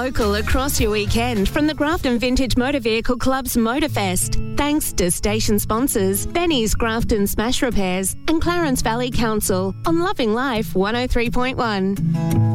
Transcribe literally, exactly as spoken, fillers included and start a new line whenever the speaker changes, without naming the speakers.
local across your weekend from the Grafton Vintage Motor Vehicle Club's Motorfest. Thanks to station sponsors Benny's Grafton Smash Repairs and Clarence Valley Council on Loving Life one oh three point one.